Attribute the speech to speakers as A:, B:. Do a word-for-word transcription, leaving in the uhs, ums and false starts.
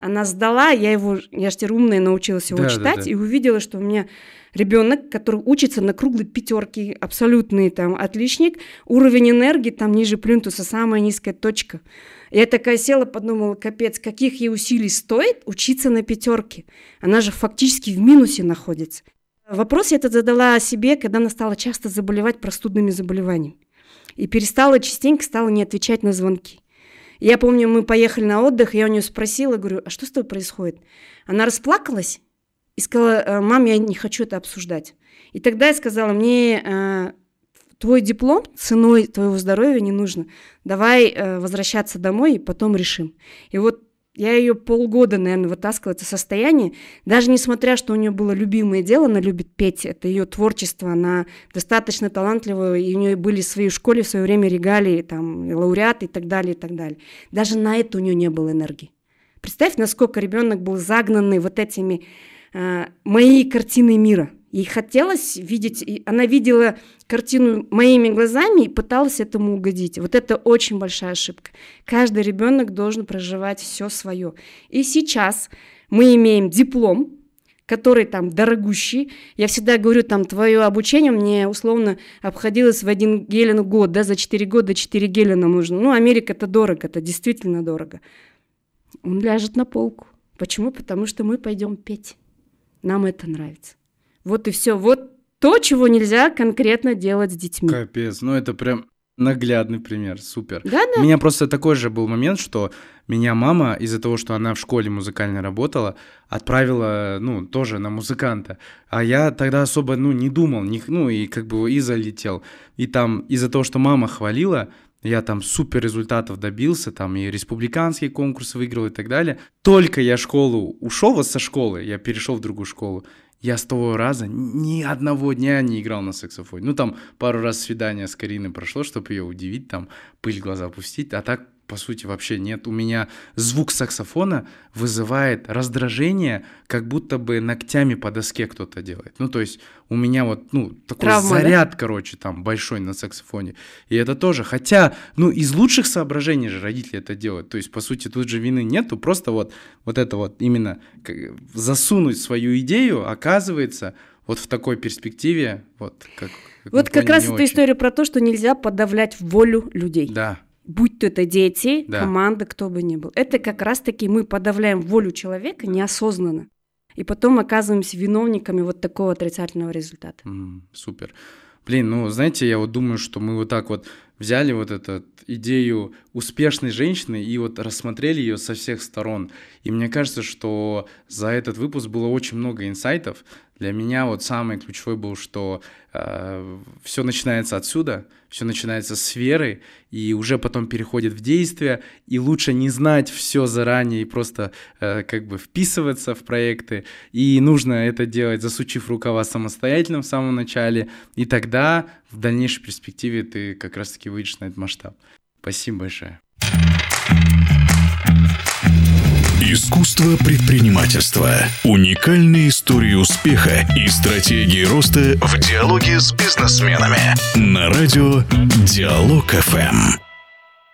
A: Она сдала, я его, я же теперь умная, научилась его
B: Да,
A: читать,
B: да, да.
A: и увидела, что у меня ребенок, который учится на круглой пятерке, абсолютный там отличник, уровень энергии там ниже плинтуса, самая низкая точка. Я такая села, подумала, капец, каких ей усилий стоит учиться на пятерке? Она же фактически в минусе находится. Вопрос я этот задала себе, когда она стала часто заболевать простудными заболеваниями. И перестала частенько, стала не отвечать на звонки. Я помню, мы поехали на отдых, я у нее спросила, говорю, а что с тобой происходит? Она расплакалась и сказала, мам, я не хочу это обсуждать. И тогда я сказала, мне э, твой диплом ценой твоего здоровья не нужно. Давай э, возвращаться домой и потом решим. И вот я ее полгода, наверное, вытаскивала это состояние, даже несмотря, что у нее было любимое дело, она любит петь, это ее творчество, она достаточно талантливая, и у нее были в своей школе в свое время регалии, там, лауреаты и так далее, и так далее. Даже на это у нее не было энергии. Представь, насколько ребенок был загнанный вот этими э, моей картиной мира. Ей хотелось видеть, и она видела картину моими глазами и пыталась этому угодить. Вот это очень большая ошибка. Каждый ребенок должен проживать все свое. И сейчас мы имеем диплом, который там дорогущий. Я всегда говорю, там, твое обучение мне условно обходилось в один гелен год, да, за четыре года четыре гелена нужно. Ну, Америка это дорого, это действительно дорого. Он ляжет на полку. Почему? Потому что мы пойдем петь. Нам это нравится. Вот и все. Вот то, чего нельзя конкретно делать с детьми.
B: Капец, ну это прям наглядный пример, супер.
A: Да, да.
B: У меня просто такой же был момент, что меня мама из-за того, что она в школе музыкально работала, отправила, ну, тоже на музыканта. А я тогда особо, ну, не думал, не, ну, и как бы и залетел. И там из-за того, что мама хвалила, я там супер результатов добился, там и республиканские конкурсы выиграл и так далее. Только я школу ушел вот со школы, я перешел в другую школу, я с того раза ни одного дня не играл на саксофоне. Ну, там пару раз свидание с Кариной прошло, чтобы ее удивить, там пыль в глаза пустить, а так, по сути, вообще нет. У меня звук саксофона вызывает раздражение, как будто бы ногтями по доске кто-то делает. Ну, то есть у меня вот, ну, такой
A: Травма,
B: заряд,
A: да?
B: короче, там большой на саксофоне. И это тоже, хотя, ну, из лучших соображений же родители это делают. То есть, по сути, тут же вины нету, просто вот, вот это вот именно как, засунуть свою идею, оказывается, вот в такой перспективе, вот как... как
A: вот как
B: поняли,
A: раз
B: не
A: эта
B: очень.
A: история про то, что нельзя подавлять волю людей.
B: Да.
A: Будь то это дети,
B: Да.
A: команда, кто бы ни был. Это как раз-таки мы подавляем волю человека неосознанно. И потом оказываемся виновниками вот такого отрицательного результата.
B: М, супер. Блин, ну, знаете, я вот думаю, что мы вот так вот взяли вот эту идею успешной женщины и вот рассмотрели ее со всех сторон. И мне кажется, что за этот выпуск было очень много инсайтов. Для меня вот самый ключевой был, что э, все начинается отсюда, все начинается с веры, и уже потом переходит в действие, и лучше не знать все заранее и просто э, как бы вписываться в проекты, и нужно это делать, засучив рукава самостоятельно в самом начале, и тогда в дальнейшей перспективе ты как раз-таки выйдешь на этот масштаб. Спасибо большое.
C: Искусство предпринимательства. Уникальные истории успеха и стратегии роста в диалоге с бизнесменами. На радио Диалог эф эм.